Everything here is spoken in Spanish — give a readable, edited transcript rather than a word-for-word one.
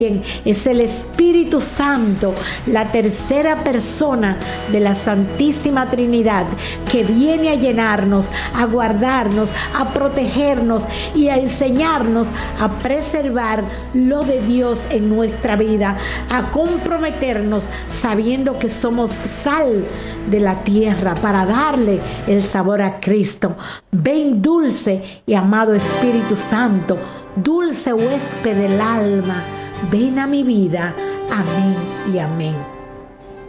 es el Espíritu Santo, la tercera persona de la Santísima Trinidad, que viene a llenarnos, a guardarnos, a protegernos y a enseñarnos a preservar lo de Dios en nuestra vida, a comprometernos sabiendo que somos sal de la tierra para darle el sabor a Cristo. Ven, dulce y amado Espíritu Santo, dulce huésped del alma, ven a mi vida. Amén y amén.